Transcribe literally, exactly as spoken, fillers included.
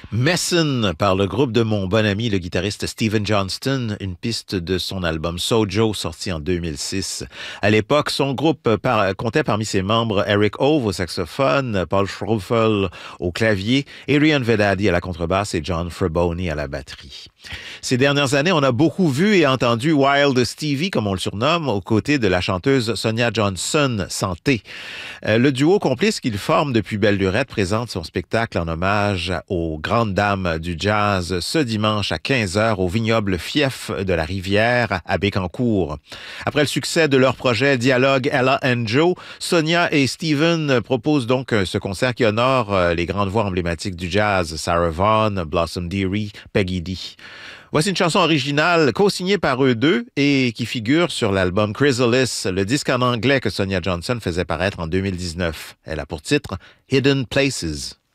Messin par le groupe de mon bon ami, le guitariste Steven Johnston, une piste de son album Sojo sorti en deux mille six. À l'époque, son groupe par, comptait parmi ses membres Eric Ove au saxophone, Paul Schroeffel au clavier, Arian Vedadi à la contrebasse et John Fraboni à la batterie. Ces dernières années, on a beaucoup vu et entendu Wild Stevie, comme on le surnomme, aux côtés de la chanteuse Sonia Johnson, Santé. Euh, le duo complice qu'il forme depuis belle lurette présente son spectacle en hommage aux grandes dames du jazz ce dimanche à quinze heures au vignoble Fief de la Rivière à Bécancour. Après le succès de leur projet Dialogue Ella and Joe, Sonia et Steven proposent donc ce concert qui honore les grandes voix emblématiques du jazz, Sarah Vaughan, Blossom Dearie, Peggy D. Voici une chanson originale co-signée par eux deux et qui figure sur l'album Chrysalis, le disque en anglais que Sonia Johnson faisait paraître en deux mille dix-neuf. Elle a pour titre Hidden Places.